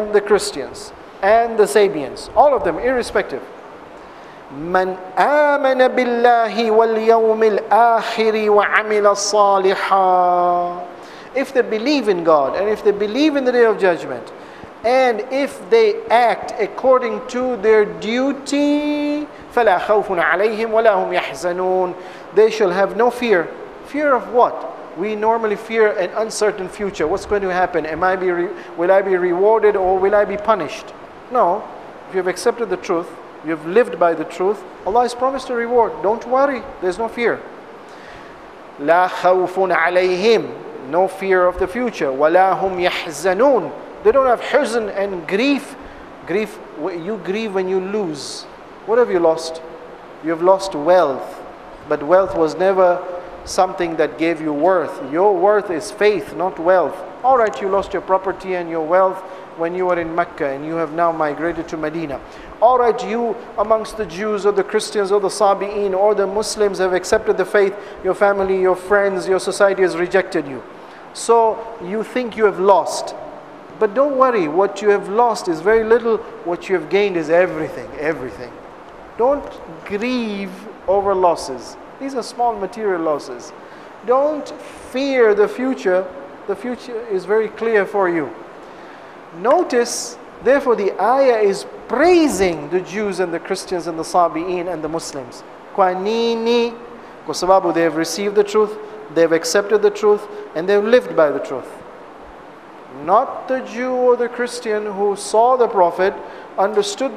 and the Christians and the Sabians, all of them, irrespective. من آمن بالله واليوم الآخر وعمل صالحا. If they believe in God and if they believe in the Day of Judgment, and if they act according to their duty, فلا خوف عليهم ولا هم يحزنون. They shall have no fear. Fear of what? We normally fear an uncertain future. What's going to happen? Will I be rewarded or will I be punished? No. If you have accepted the truth, you have lived by the truth, Allah has promised a reward. Don't worry. There's no fear. لا خوف عليهم. No fear of the future. ولا هم يحزنون. They don't have huzn and grief. Grief, you grieve when you lose. What have you lost? You have lost wealth. But wealth was never something that gave you worth. Your worth is faith, not wealth. All right, you lost your property and your wealth when you were in Mecca and you have now migrated to Medina. All right, you amongst the Jews or the Christians or the Sabi'in or the Muslims have accepted the faith. Your family, your friends, your society has rejected you. So you think you have lost. But don't worry, what you have lost is very little. What you have gained is everything, everything. Don't grieve over losses. These are small material losses. Don't fear the future. The future is very clear for you. Notice, therefore, the ayah is praising the Jews and the Christians and the Sabi'in and the Muslims. Kwa nini? Kwa sababu they have received the truth, they have accepted the truth, and they have lived by the truth. Not the Jew or the Christian who saw the Prophet, understood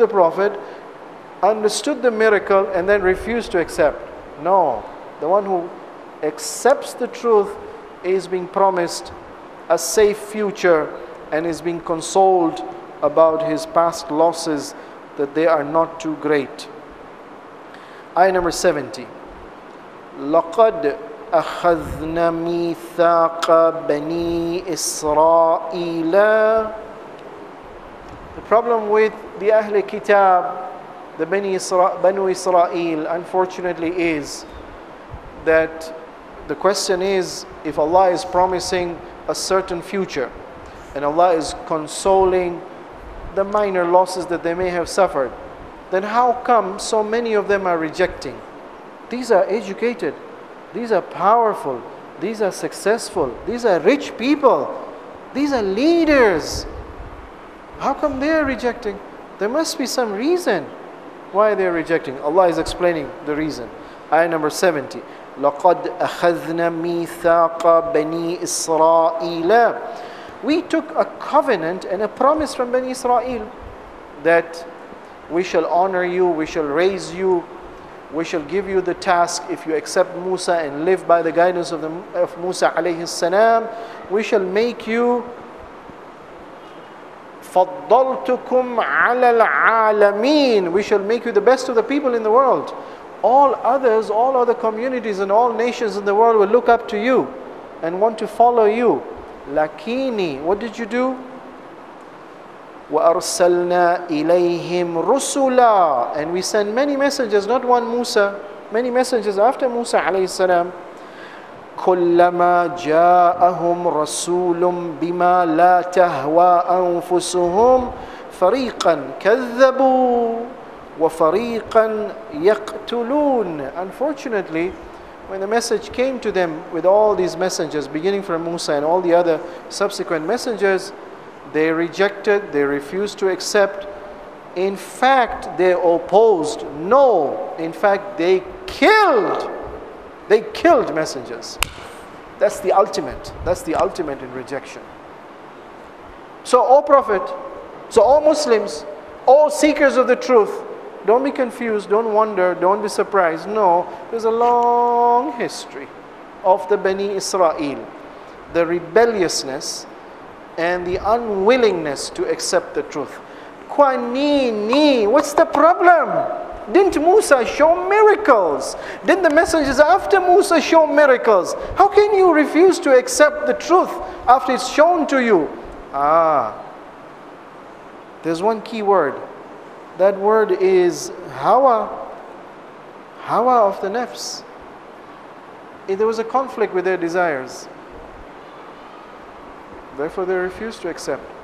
the miracle, and then refused to accept. No, the one who accepts the truth is being promised a safe future and is being consoled about his past losses, that they are not too great. Ayah number 70. لَقَدْ أَخَذْنَا مِيثَاقَ بَنِي إِسْرَائِيلَ. The problem with the Ahl Kitab, the Banu Israel, unfortunately, is that the question is, if Allah is promising a certain future and Allah is consoling the minor losses that they may have suffered, then how come so many of them are rejecting? These are educated, these are powerful, these are successful, these are rich people, these are leaders. How come they are rejecting? There must be some reason why they are rejecting. Allah is explaining the reason. Ayah number 70. لَقَدْ أَخَذْنَا مِيثَاقَ بَنِي إِسْرَائِيلَ. We took a covenant and a promise from Bani Israel that we shall honor you, we shall raise you, we shall give you the task if you accept Musa and live by the guidance of Musa alayhi salam. We shall make you فَضَّلْتُكُمْ عَلَى الْعَالَمِينَ. We shall make you the best of the people in the world. All others, all other communities and all nations in the world will look up to you and want to follow you. Lakini, what did you do? وَأَرْسَلْنَا إِلَيْهِمْ رُسُلًا. And we sent many messengers, not one Musa, many messengers after Musa alayhi salam. كُلَّمَا جَاءَهُمْ رَسُولٌ بِمَا لَا تَهْوَى أَنفُسُهُمْ فَرِيقًا كَذَّبُوا وَفَرِيقًا يَقْتُلُونَ. Unfortunately, when the message came to them with all these messengers, beginning from Musa and all the other subsequent messengers, they rejected, they refused to accept. In fact, they opposed. No, in fact, they killed messengers. That's the ultimate. That's the ultimate in rejection. So, O Prophet, so all Muslims, all seekers of the truth, don't be confused, don't wonder, don't be surprised. No, there's a long history of the Bani Israel, the rebelliousness and the unwillingness to accept the truth. Kwa nini? What's the problem? Didn't Musa show miracles? Didn't the messengers after Musa show miracles? How can you refuse to accept the truth after it's shown to you? There's one key word. That word is hawa. Hawa of the nafs. There was a conflict with their desires. Therefore they refused to accept.